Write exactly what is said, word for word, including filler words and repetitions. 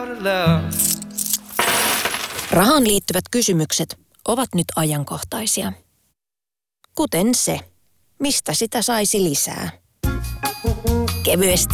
Rahaan liittyvät kysymykset ovat nyt ajankohtaisia. Kuten se, mistä sitä saisi lisää. Kevyesti